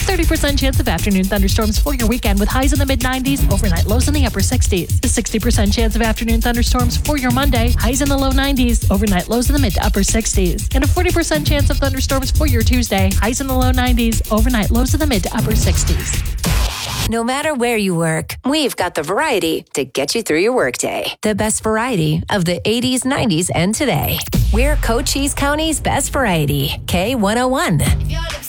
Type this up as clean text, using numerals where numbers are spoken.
30% chance of afternoon thunderstorms for your weekend with highs in the mid-90s, overnight lows in the upper 60s. A 60% chance of afternoon thunderstorms for your Monday, highs in the low 90s, overnight lows in the mid to upper 60s. And a 40% chance of thunderstorms for your Tuesday, highs in the low 90s, overnight lows in the mid to upper 60s. No matter where you work, we've got the variety to get you through your workday. The best variety of the 80s, 90s, and today. We're Cochise County's best variety. K101.